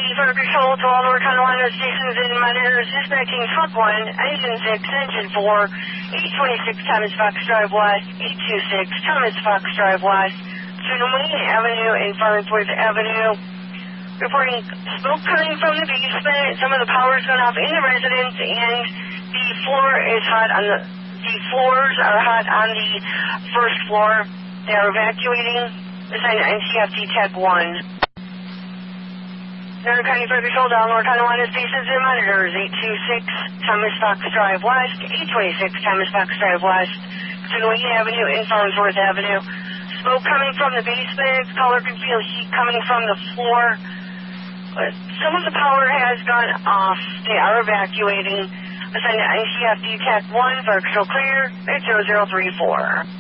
Fire Control to all North Carolina stations and monitors. Dispatching Truck 1, Engine 6, Engine 4, 826 Thomas Fox Drive West, 826 Thomas Fox Drive West, to Wayne Avenue and Farnsworth Avenue. Reporting smoke coming from the basement. Some of the power's gone off in the residence, and the floor is hot on the floors are hot on the first floor. They are evacuating. Assigned NCFD Tech 1. Northern County Fire Patrol down North Carolina stations and monitors. 826 Thomas Fox Drive West, 826 Thomas Fox Drive West, to Wayne Avenue and Farnsworth Avenue. Smoke coming from the basement. Caller can feel heat coming from the floor. Some of the power has gone off. They are evacuating. Assigned NCFD Tech 1, Fire Control clear at 0034.